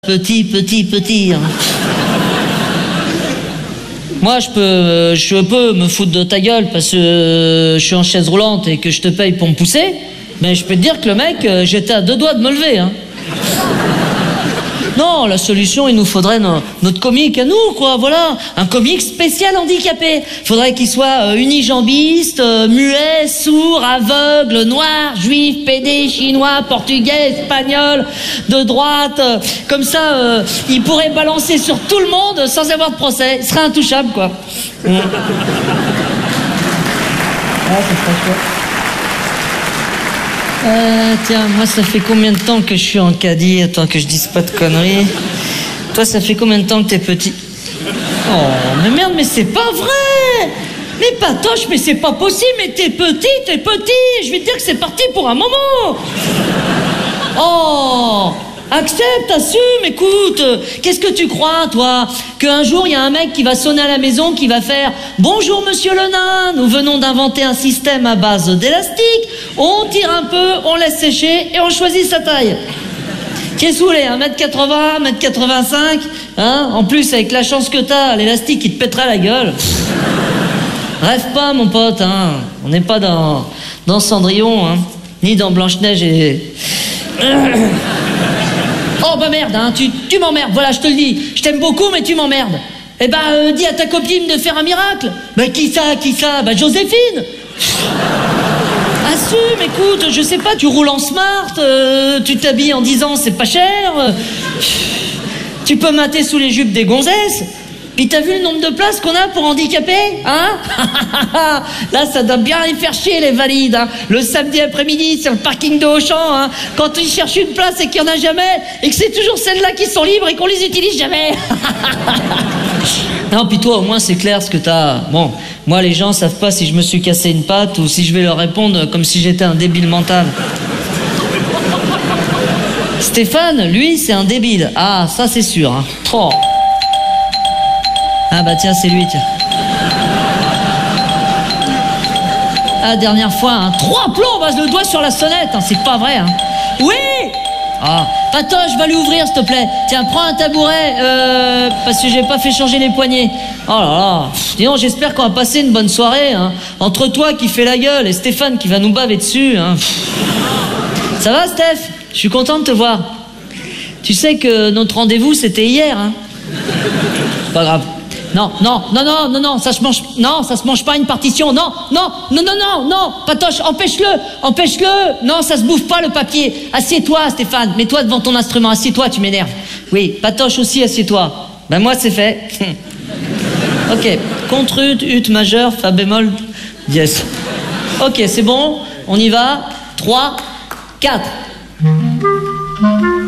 Petit. Hein. Moi, je peux me foutre de ta gueule parce que je suis en chaise roulante et que je te paye pour me pousser, mais je peux te dire que le mec, j'étais à 2 doigts de me lever. Hein. Non, la solution, il nous faudrait notre comique à nous, quoi, voilà. Un comique spécial handicapé. Faudrait qu'il soit unijambiste, muet, sourd, aveugle, noir, juif, pédé, chinois, portugais, espagnol, de droite. Comme ça, il pourrait balancer sur tout le monde sans avoir de procès. Il serait intouchable, quoi. Ah, ça serait chouette. Tiens, moi ça fait combien de temps que je suis en caddie? Attends que je dise pas de conneries. Toi, ça fait combien de temps que t'es petit? Oh, mais merde, mais c'est pas vrai! Mais Patoche, mais c'est pas possible, mais t'es petit! Je vais te dire que c'est parti pour un moment! Oh! Accepte, assume, écoute. Qu'est-ce que tu crois, toi? Qu'un jour, il y a un mec qui va sonner à la maison, qui va faire « Bonjour, monsieur le nain, nous venons d'inventer un système à base d'élastique. On tire un peu, on laisse sécher et on choisit sa taille. » Qu'est-ce que vous voulez, 1m80, 1m85 hein? En plus, avec la chance que t'as, l'élastique, il te pètera la gueule. Rêve pas, mon pote, hein. On n'est pas dans Cendrillon, hein. Ni dans Blanche-Neige et... Oh bah merde, hein, tu m'emmerdes, voilà, je te le dis. Je t'aime beaucoup, mais tu m'emmerdes. Eh ben, dis à ta copine de faire un miracle. Bah qui ça? Bah Joséphine. Assume, écoute, je sais pas, tu roules en smart, tu t'habilles en 10 ans, c'est pas cher. Tu peux mater sous les jupes des gonzesses. Puis t'as vu le nombre de places qu'on a pour handicapés, hein? Là, ça doit bien les faire chier, les valides, hein. Le samedi après-midi, sur le parking de Auchan, hein. Quand ils cherchent une place et qu'il n'y en a jamais, et que c'est toujours celles-là qui sont libres et qu'on les utilise jamais. Non, puis toi, au moins, c'est clair ce que t'as... Bon, moi, les gens savent pas si je me suis cassé une patte ou si je vais leur répondre comme si j'étais un débile mental. Stéphane, lui, c'est un débile. Ah, ça, c'est sûr, hein. Oh. Ah bah tiens, c'est lui, tiens. Ah, dernière fois, hein. 3 plombs, base le doigt sur la sonnette, hein. C'est pas vrai, hein. Oui! Ah, Patoche, va lui ouvrir, s'il te plaît. Tiens, prends un tabouret, parce que j'ai pas fait changer les poignées. Oh là là. Dis donc, j'espère qu'on va passer une bonne soirée, hein. Entre toi qui fais la gueule et Stéphane qui va nous baver dessus, hein. Ça va, Steph? Je suis content de te voir. Tu sais que notre rendez-vous, c'était hier, hein. C'est pas grave. Non, ça se mange pas une partition, non, Patoche, empêche-le, non, ça se bouffe pas le papier, assieds-toi Stéphane, mets-toi devant ton instrument, assieds-toi, tu m'énerves, oui, Patoche aussi, assieds-toi, ben moi c'est fait, ok, contre ut majeur, fa bémol, dièse, ok, c'est bon, on y va, 3, 4.